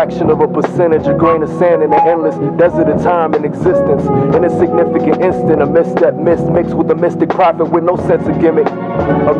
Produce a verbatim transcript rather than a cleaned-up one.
fraction of a percentage, a grain of sand in an endless desert of time and existence. In a significant instant, a misstep missed mixed with a mystic prophet with no sense of gimmick. A